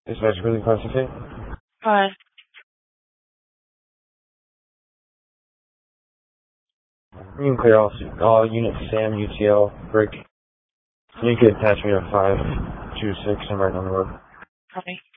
Dispatch really concentrate. Hi. You can clear all units SAM, UTL, break. You can attach me to 526. I'm right on the road. Copy.